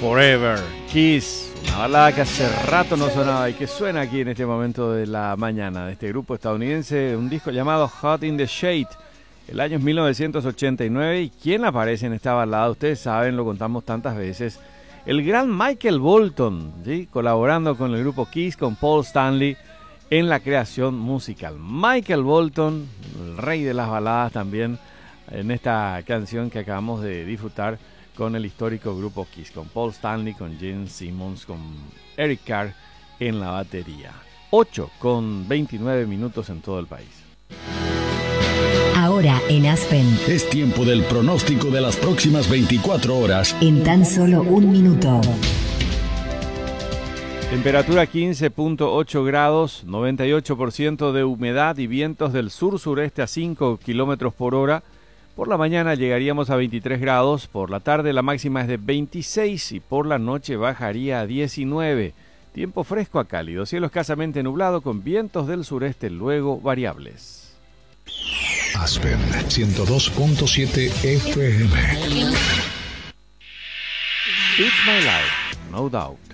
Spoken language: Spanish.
Forever, Kiss, una balada que hace rato no sonaba y que suena aquí en este momento de la mañana de este grupo estadounidense, un disco llamado Hot in the Shade. El año es 1989 y ¿quién aparece en esta balada? Ustedes saben, lo contamos tantas veces. El gran Michael Bolton, ¿sí? Colaborando con el grupo Kiss, con Paul Stanley en la creación musical. Michael Bolton, el rey de las baladas también, en esta canción que acabamos de disfrutar con el histórico grupo Kiss, con Paul Stanley, con Gene Simmons, con Eric Carr en la batería. 8:29 en todo el país. Ahora en Aspen. Es tiempo del pronóstico de las próximas 24 horas. En tan solo un minuto. Temperatura 15.8 grados, 98% de humedad y vientos del sur-sureste a 5 kilómetros por hora. Por la mañana llegaríamos a 23 grados, por la tarde la máxima es de 26 y por la noche bajaría a 19. Tiempo fresco a cálido, cielo escasamente nublado con vientos del sureste luego variables. Aspen 102.7 FM. It's my life, no doubt.